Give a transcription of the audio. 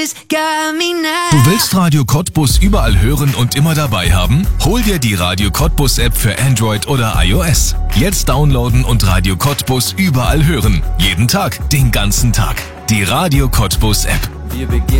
Du willst Radio Cottbus überall hören und immer dabei haben? Hol dir die Radio Cottbus App für Android oder iOS. Jetzt downloaden und Radio Cottbus überall hören. Jeden Tag, den ganzen Tag. Die Radio Cottbus App. Wir beginnen